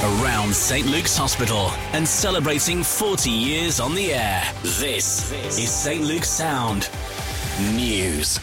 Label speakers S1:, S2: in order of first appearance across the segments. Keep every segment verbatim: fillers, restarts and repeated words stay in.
S1: around Saint Luke's Hospital and celebrating forty years on the air. This is Saint Luke's Sound News.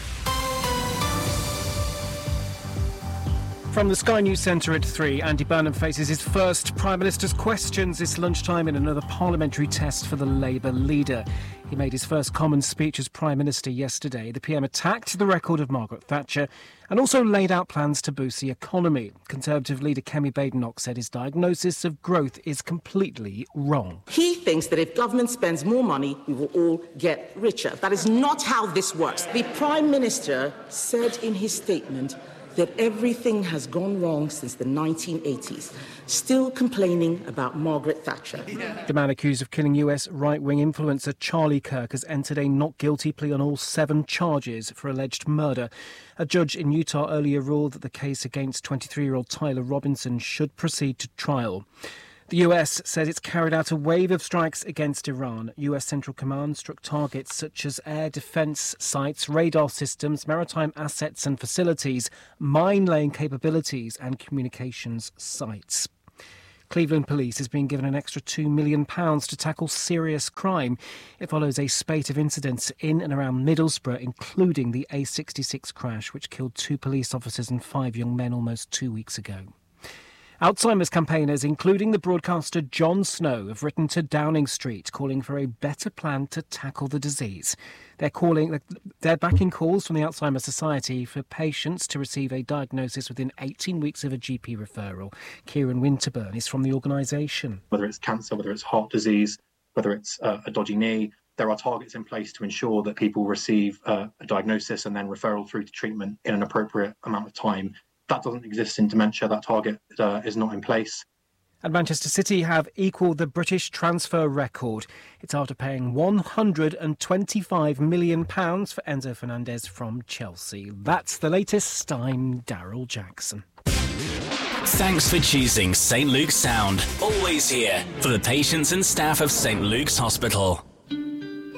S2: From the Sky News Centre at three, Andy Burnham faces his first Prime Minister's questions this lunchtime in another parliamentary test for the Labour leader. He made his first common speech as Prime Minister yesterday. The P M attacked the record of Margaret Thatcher and also laid out plans to boost the economy. Conservative leader Kemi Badenoch said his diagnosis of growth is completely wrong.
S3: He thinks that if government spends more money, we will all get richer. That is not how this works. The Prime Minister said in his statement that everything has gone wrong since the nineteen eighties, still complaining about Margaret Thatcher.
S2: The man accused of killing U S right-wing influencer Charlie Kirk has entered a not guilty plea on all seven charges for alleged murder. A judge in Utah earlier ruled that the case against twenty-three-year-old Tyler Robinson should proceed to trial. The U S says it's carried out a wave of strikes against Iran. U S Central Command struck targets such as air defence sites, radar systems, maritime assets and facilities, mine-laying capabilities and communications sites. Cleveland Police is being given an extra two million pounds to tackle serious crime. It follows a spate of incidents in and around Middlesbrough, including the A sixty-six crash, which killed two police officers and five young men almost two weeks ago. Alzheimer's campaigners, including the broadcaster Jon Snow, have written to Downing Street calling for a better plan to tackle the disease. They're calling, they're backing calls from the Alzheimer's Society for patients to receive a diagnosis within eighteen weeks of a G P referral. Kieran Winterburn is from the organisation.
S4: Whether it's cancer, whether it's heart disease, whether it's uh, a dodgy knee, there are targets in place to ensure that people receive uh, a diagnosis and then referral through to treatment in an appropriate amount of time. That doesn't exist in dementia. That target uh, is not in place.
S2: And Manchester City have equalled the British transfer record. It's after paying one hundred twenty-five million pounds for Enzo Fernandez from Chelsea. That's the latest. I'm Daryl Jackson.
S1: Thanks for choosing Saint Luke's Sound. Always here for the patients and staff of Saint Luke's Hospital.